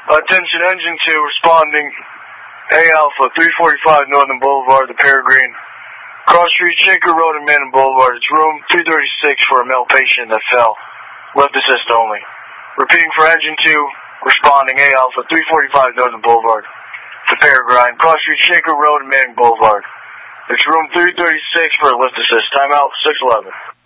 Attention Engine 2 responding. A Alpha, 345 Northern Boulevard, the Peregrine. Cross Street, Shaker Road, and Manning Boulevard. It's room 336 for a male patient that fell. Left assist only. Repeating for Engine 2, responding. A Alpha, 345 Northern Boulevard, the Peregrine. Cross Street, Shaker Road, and Manning Boulevard. It's room 336 for a lift assist. Timeout 611.